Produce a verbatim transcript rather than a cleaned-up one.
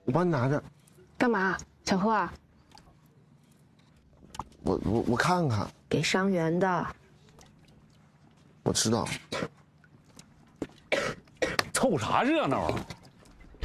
我帮你拿着。 干嘛？想喝啊？ 我我我看看。 给伤员的。 我知道。 凑啥热闹啊？